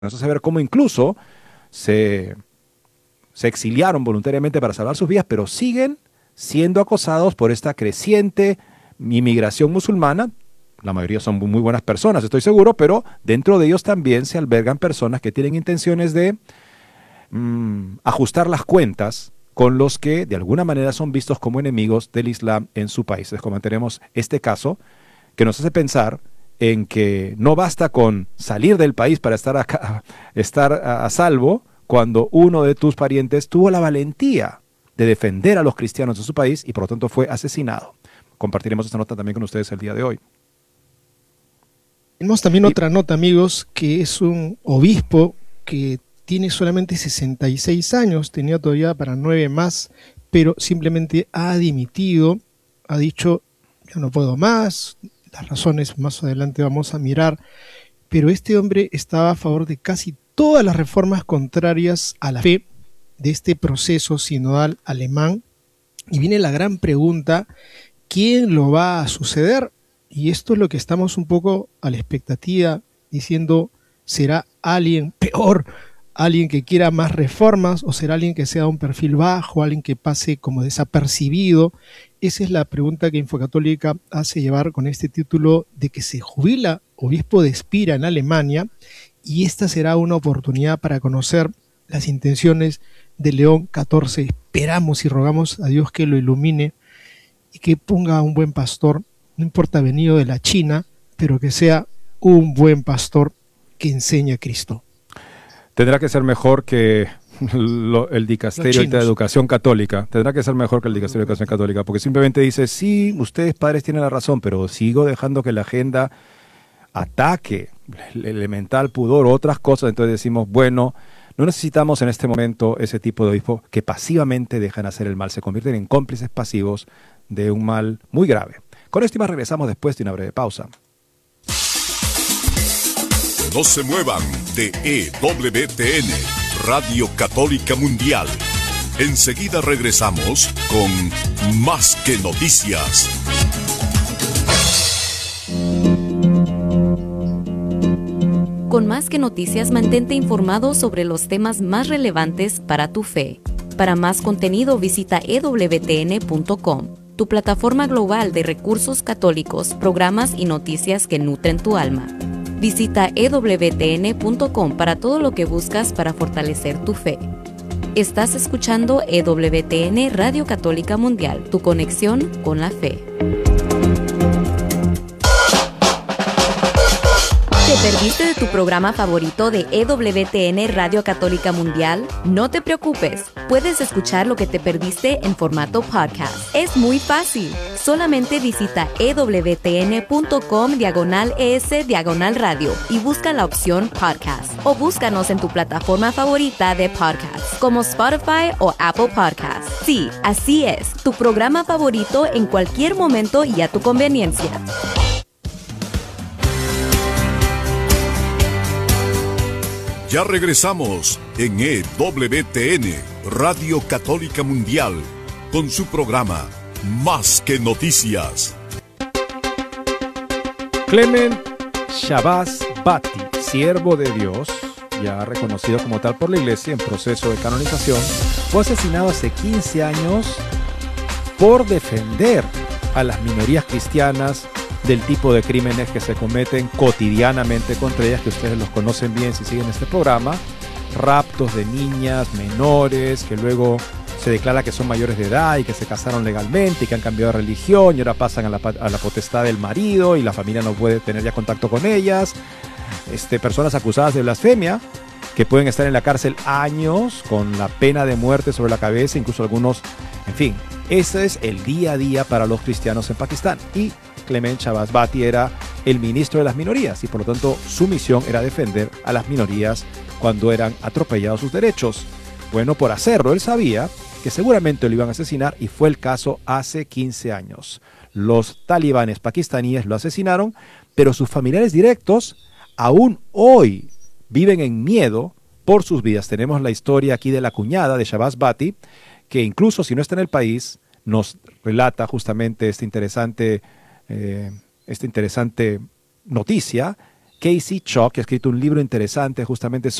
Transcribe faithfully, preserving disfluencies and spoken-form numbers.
Nos hace ver cómo incluso se, se exiliaron voluntariamente para salvar sus vidas, pero siguen siendo acosados por esta creciente inmigración musulmana. La mayoría son muy buenas personas, estoy seguro, pero dentro de ellos también se albergan personas que tienen intenciones de mmm, ajustar las cuentas con los que de alguna manera son vistos como enemigos del Islam en su país. Les comentaremos este caso que nos hace pensar en que no basta con salir del país para estar, acá, estar a, a salvo cuando uno de tus parientes tuvo la valentía de defender a los cristianos de su país y por lo tanto fue asesinado. Compartiremos esta nota también con ustedes el día de hoy. Tenemos también y, otra nota, amigos, que es un obispo que tiene solamente sesenta y seis años, tenía todavía para nueve más, pero simplemente ha dimitido, ha dicho, ya no puedo más. Las razones más adelante vamos a mirar, pero este hombre estaba a favor de casi todas las reformas contrarias a la fe de este proceso sinodal alemán. Y viene la gran pregunta, ¿quién lo va a suceder? Y esto es lo que estamos un poco a la expectativa, diciendo, ¿será alguien peor? ¿Alguien que quiera más reformas? ¿O será alguien que sea de un perfil bajo? ¿Alguien que pase como desapercibido? Esa es la pregunta que Infocatólica hace llevar con este título de que se jubila obispo de Espira en Alemania, y esta será una oportunidad para conocer las intenciones de León catorce. Esperamos y rogamos a Dios que lo ilumine y que ponga un buen pastor, no importa venido de la China, pero que sea un buen pastor que enseñe a Cristo. Tendrá que ser mejor que lo, el dicasterio de Educación Católica. Tendrá que ser mejor que el dicasterio de Educación Católica, porque simplemente dice, sí, ustedes padres tienen la razón, pero sigo dejando que la agenda ataque el elemental pudor o otras cosas. Entonces decimos, bueno, no necesitamos en este momento ese tipo de obispos que pasivamente dejan hacer el mal, se convierten en cómplices pasivos de un mal muy grave. Con esto y más regresamos después de una breve pausa. No se muevan de E W T N, Radio Católica Mundial. Enseguida regresamos con Más que Noticias. Con Más que Noticias, mantente informado sobre los temas más relevantes para tu fe. Para más contenido, visita e w t n punto com, tu plataforma global de recursos católicos, programas y noticias que nutren tu alma. Visita e w t n punto com para todo lo que buscas para fortalecer tu fe. Estás escuchando E W T N Radio Católica Mundial, tu conexión con la fe. ¿Te perdiste de tu programa favorito de E W T N Radio Católica Mundial? No te preocupes, puedes escuchar lo que te perdiste en formato podcast. Es muy fácil. Solamente visita e w t n punto com diagonal es diagonal radio y busca la opción podcast. O búscanos en tu plataforma favorita de podcast, como Spotify o Apple Podcasts. Sí, así es, tu programa favorito en cualquier momento y a tu conveniencia. Ya regresamos en E W T N, Radio Católica Mundial, con su programa Más que Noticias. Clement Shabazz Bati, siervo de Dios, ya reconocido como tal por la Iglesia en proceso de canonización, fue asesinado hace quince años por defender a las minorías cristianas del tipo de crímenes que se cometen cotidianamente contra ellas, que ustedes los conocen bien si siguen este programa: raptos de niñas menores que luego se declara que son mayores de edad y que se casaron legalmente y que han cambiado de religión y ahora pasan a la, a la potestad del marido y la familia no puede tener ya contacto con ellas. Este, personas acusadas de blasfemia que pueden estar en la cárcel años con la pena de muerte sobre la cabeza, incluso algunos, en fin, ese es el día a día para los cristianos en Pakistán. Y Clement Shabazz Bati era el ministro de las minorías y por lo tanto su misión era defender a las minorías cuando eran atropellados sus derechos. Bueno, por hacerlo, él sabía que seguramente lo iban a asesinar y fue el caso hace quince años. Los talibanes pakistaníes lo asesinaron, pero sus familiares directos aún hoy viven en miedo por sus vidas. Tenemos la historia aquí de la cuñada de Shabazz Bati, que incluso si no está en el país, nos relata justamente este interesante, eh, esta interesante noticia Casey Chock, que ha escrito un libro interesante justamente